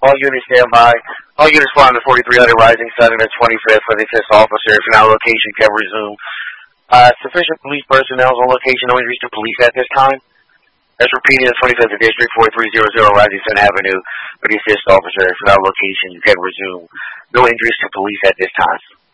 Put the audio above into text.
All units stand by. All units fly on the 4300 Rising Sun and the 25th for the assist officer. If you're not on location, can resume. Sufficient police personnel on location. No injuries to police at this time. That's repeating the 25th District 4300 Rising Sun Avenue for the assist officer. If you're not on location, you can resume. No injuries to police at this time.